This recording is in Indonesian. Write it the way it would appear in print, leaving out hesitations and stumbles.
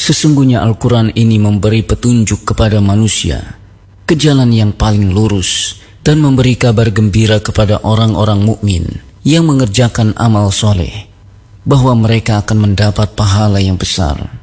Sesungguhnya Al-Quran ini memberi petunjuk kepada manusia ke jalan yang paling lurus dan memberi kabar gembira kepada orang-orang mukmin yang mengerjakan amal soleh bahwa mereka akan mendapat pahala yang besar.